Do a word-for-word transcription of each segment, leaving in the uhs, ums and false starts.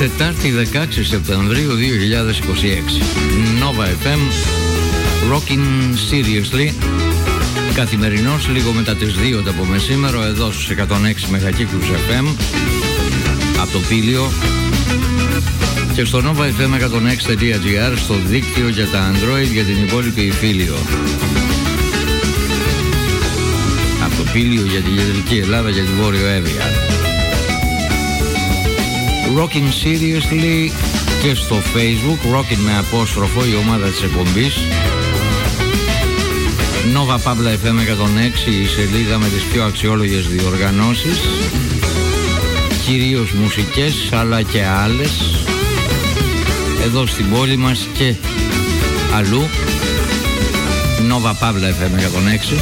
Τετάρτη δεκαέξι Σεπτεμβρίου δύο χιλιάδες είκοσι έξι. Nova εφ εμ, Rockin' Seriously. Καθημερινός λίγο μετά τις δύο το απομεσήμερο, εδώ στους εκατόν έξι μεγακύκλους εφ εμ από το Πήλιο και στο nova f m εκατόν έξι τελεία gr, στο δίκτυο για τα Android για την υπόλοιπη Ιφίλιο. Από το Πήλιο για την Κεντρική Ελλάδα και την Βόρειο Εύβοια. Rockin' Seriously και στο Facebook, Rockin' με απόστροφο, η ομάδα της εκπομπής. Nova Pabla εφ εμ εκατόν έξι, η σελίδα με τις πιο αξιόλογες διοργανώσεις, κυρίως μουσικές αλλά και άλλες, εδώ στην πόλη μας και αλλού. Nova Pabla εφ εμ εκατόν έξι.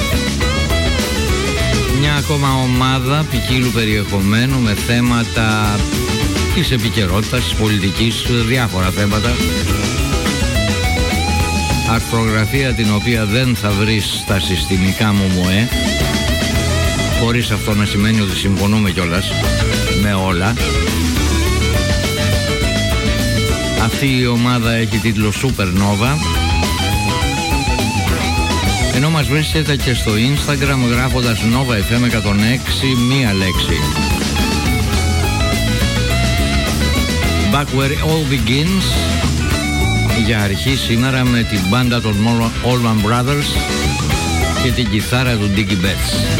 Μια ακόμα ομάδα ποικίλου περιεχομένου με θέματα της επικαιρότητας, της πολιτικής, διάφορα θέματα. Αρθρογραφία την οποία δεν θα βρεις στα συστημικά μου ΜΟΕ, χωρίς αυτό να σημαίνει ότι συμφωνούμε κιόλας με όλα. Αυτή η ομάδα έχει τίτλο Supernova, ενώ μας βρίσκεται και στο Instagram γράφοντας Nova εφ εμ εκατόν έξι μία λέξη. Back where it all begins, για αρχή σήμερα με την μπάντα των Allman Brothers και την κιθάρα του Dickie Betts.